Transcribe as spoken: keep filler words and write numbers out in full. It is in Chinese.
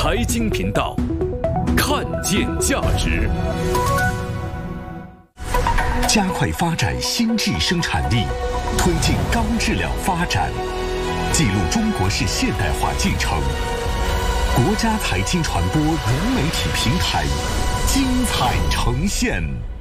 财经频道，看见价值， 加快发展新质生产力，推进高质量发展，记录中国式现代化进程。国家财经传播融媒体平台精彩呈现。